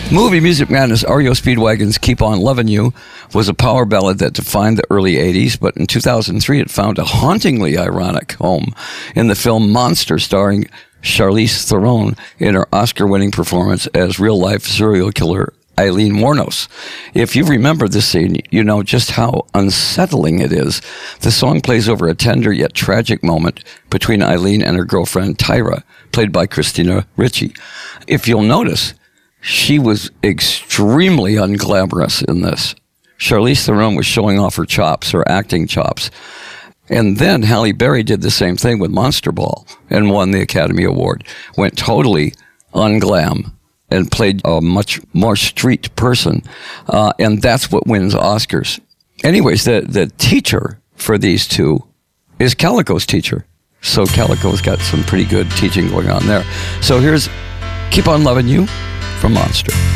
Movie Music Madness, REO Speedwagon's Keep On Lovin' You was a power ballad that defined the early 80s, but in 2003 it found a hauntingly ironic home in the film Monster, starring Charlize Theron in her Oscar-winning performance as real-life serial killer Aileen Wuornos. If you remember this scene, you know just how unsettling it is. The song plays over a tender yet tragic moment between Aileen and her girlfriend Tyra, played by Christina Ricci. If you'll notice, she was extremely unglamorous in this. Charlize Theron was showing off her chops, her acting chops. And then Halle Berry did the same thing with Monster Ball and won the Academy Award. Went totally unglam and played a much more street person. And that's what wins Oscars. Anyways, the teacher for these two is Calico's teacher. So Calico's got some pretty good teaching going on there. So here's Keep On Lovin' You from Monster.